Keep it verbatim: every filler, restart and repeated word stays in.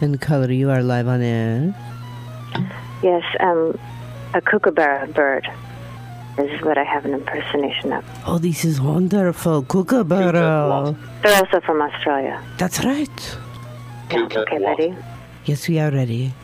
And caller, you are live on air. Yes, um, a kookaburra bird is what I have an impersonation of. Oh, this is wonderful. Kookaburra. They're also from Australia. That's right. Yeah, okay, ready? Yes, we are ready.